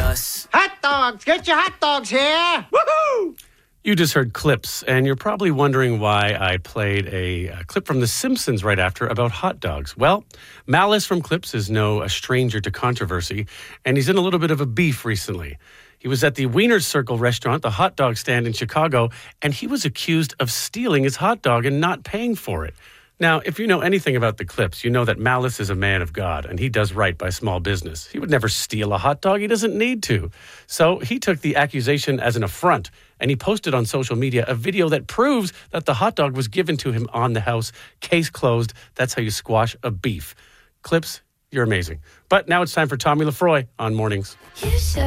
us. Hot dogs! Get your hot dogs here! Woohoo! You just heard Clips, and you're probably wondering why I played a clip from The Simpsons right after about hot dogs. Well, Malice from Clips is no a stranger to controversy, and he's in a little bit of a beef recently. He was at the Wiener Circle restaurant, the hot dog stand in Chicago, and he was accused of stealing his hot dog and not paying for it. Now, if you know anything about the Clips, you know that Malice is a man of God, and he does right by small business. He would never steal a hot dog. He doesn't need to. So he took the accusation as an affront, and he posted on social media a video that proves that the hot dog was given to him on the house. Case closed. That's how you squash a beef. Clips, you're amazing. But now it's time for Tommy Lefroy on Mornings. You said